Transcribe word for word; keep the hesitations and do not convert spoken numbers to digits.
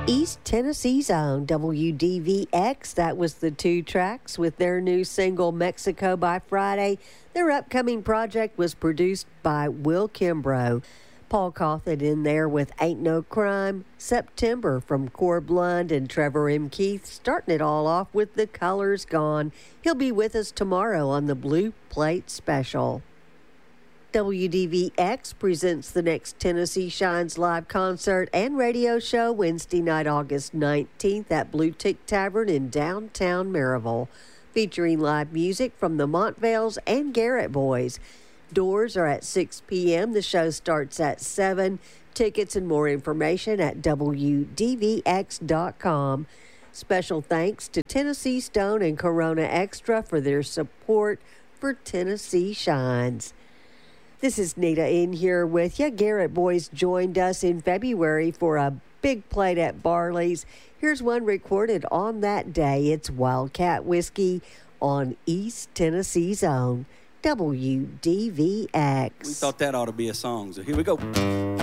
East Tennessee's own W D V X. That was the Two Tracks with their new single, Mexico by Friday. Their upcoming project was produced by Will Kimbrough. Paul Cawthon in there with Ain't No Crime. September from Corb Lund and Trevor M. Keith, starting it all off with The Colors Gone. He'll be with us tomorrow on the Blue Plate Special. W D V X presents the next Tennessee Shines live concert and radio show Wednesday night, August nineteenth at Blue Tick Tavern in downtown Maryville, featuring live music from the Montvales and Garrett Boys. Doors are at six p.m. The show starts at seven. Tickets and more information at W D V X dot com. Special thanks to Tennessee Stone and Corona Extra for their support for Tennessee Shines. This is Nita in here with you. Garrett Boys joined us in February for a big plate at Barley's. Here's one recorded on that day. It's Wildcat Whiskey on East Tennessee's own W D V X. We thought that ought to be a song, so here we go.